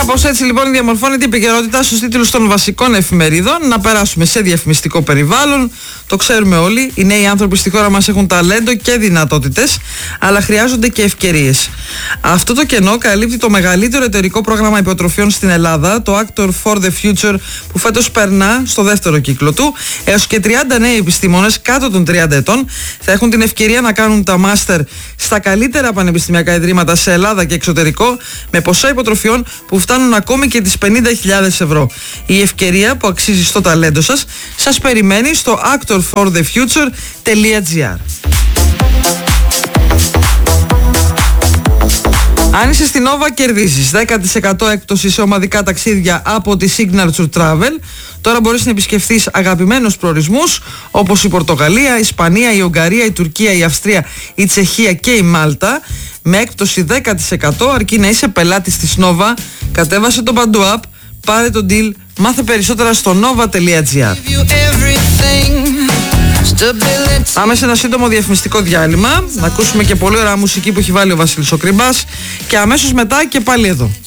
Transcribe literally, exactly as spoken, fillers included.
Κάπως έτσι λοιπόν διαμορφώνεται η επικαιρότητα στους τίτλους των βασικών εφημερίδων. Να περάσουμε σε διαφημιστικό περιβάλλον. Το ξέρουμε όλοι, οι νέοι άνθρωποι στη χώρα μας έχουν ταλέντο και δυνατότητες, αλλά χρειάζονται και ευκαιρίες. Αυτό το κενό καλύπτει το μεγαλύτερο εταιρικό πρόγραμμα υποτροφιών στην Ελλάδα, το Actor for the Future, που φέτος περνά στο δεύτερο κύκλο του. Έως και τριάντα νέοι επιστήμονες κάτω των τριάντα ετών θα έχουν την ευκαιρία να κάνουν τα μάστερ στα καλύτερα πανεπιστημιακά ιδρύματα σε Ελλάδα και εξωτερικό, με ποσά υποτροφιών που φτάνουν ακόμη και τις πενήντα χιλιάδες ευρώ. Η ευκαιρία που αξίζει στο ταλέντο σας σας περιμένει στο actor for the future dot gr. Αν είσαι στην Nova, κερδίζεις δέκα τοις εκατό έκπτωση σε ομαδικά ταξίδια από τη Signature Travel. Τώρα μπορείς να επισκεφθείς αγαπημένους προορισμούς όπως η Πορτογαλία, η Ισπανία, η Ουγγαρία, η Τουρκία, η Αυστρία, η Τσεχία και η Μάλτα με έκπτωση δέκα τοις εκατό, αρκεί να είσαι πελάτης της Nova. Κατέβασε το Παντού App, πάρε το deal, μάθε περισσότερα στο nova dot gr. Πάμε σε ένα σύντομο διαφημιστικό διάλειμμα, να ακούσουμε και πολύ ωραία μουσική που έχει βάλει ο Βασίλης ο Κριμπάς και αμέσως μετά και πάλι εδώ.